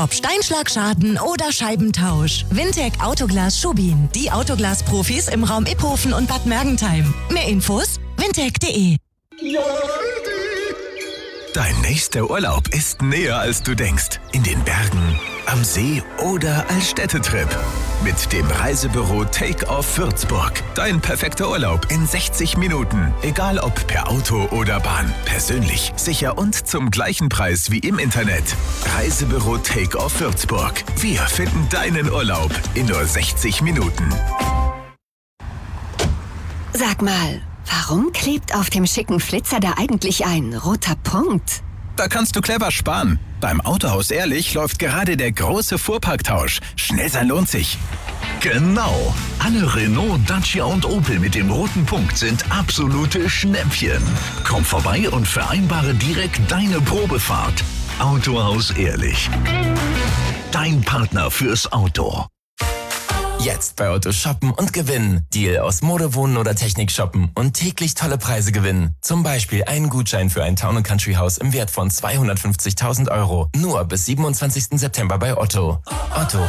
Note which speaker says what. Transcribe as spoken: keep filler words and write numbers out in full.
Speaker 1: Ob Steinschlagschaden oder Scheibentausch. Wintec Autoglas Schubin. Die Autoglas-Profis im Raum Iphofen und Bad Mergentheim. Mehr Infos wintec punkt de.
Speaker 2: Dein nächster Urlaub ist näher, als du denkst. In den Bergen, am See oder als Städtetrip. Mit dem Reisebüro Take-Off Würzburg. Dein perfekter Urlaub in sechzig Minuten. Egal ob per Auto oder Bahn. Persönlich, sicher und zum gleichen Preis wie im Internet. Reisebüro Take-Off Würzburg. Wir finden deinen Urlaub in nur sechzig Minuten.
Speaker 3: Sag mal, warum klebt auf dem schicken Flitzer da eigentlich ein roter Punkt?
Speaker 2: Da kannst du clever sparen. Beim Autohaus Ehrlich läuft gerade der große Fuhrparktausch. Schnell sein lohnt sich.
Speaker 4: Genau. Alle Renault, Dacia und Opel mit dem roten Punkt sind absolute Schnäppchen. Komm vorbei und vereinbare direkt deine Probefahrt. Autohaus Ehrlich. Dein Partner fürs Auto.
Speaker 5: Jetzt bei Otto shoppen und gewinnen. Deal aus Mode, Wohnen oder Technik shoppen und täglich tolle Preise gewinnen. Zum Beispiel einen Gutschein für ein Town and Country Haus im Wert von zweihundertfünfzigtausend Euro. Nur bis siebenundzwanzigsten September bei Otto. Otto.